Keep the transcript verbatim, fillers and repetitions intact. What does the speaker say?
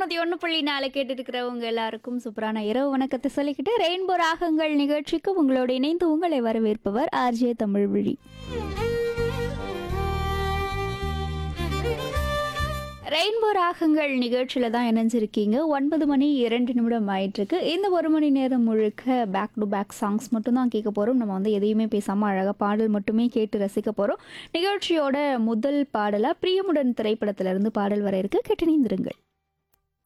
நூத்தி ஒன்று புள்ளி நாலு கேட்டு இருக்கிறவங்க எல்லாருக்கும் சூப்பரான இரவு வணக்கத்தை சொல்லிக்கிட்டு ரெயின்போ ராகங்கள் நிகழ்ச்சிக்கு உங்களோட இணைந்து உங்களை வரவேற்பவர் ஆர்ஜே தமிழ்விழி. ரெயின்போ ராகங்கள் நிகழ்ச்சியில தான் இணைஞ்சிருக்கீங்க. ஒன்பது மணி இரண்டு நிமிடம் ஆயிட்டிருக்கு. இந்த ஒரு மணி நேரம் முழுக்க பேக் டு பேக் சாங்ஸ் மட்டும் தான் கேட்க போகிறோம். நம்ம வந்து எதையுமே பேசாமல் அழகாக பாடல் மட்டுமே கேட்டு ரசிக்க போகிறோம். நிகழ்ச்சியோட முதல் பாடலாக பிரியமுடன் திரைப்படத்திலிருந்து பாடல் வர இருக்கு. கேட்டு நீந்திருங்கள்.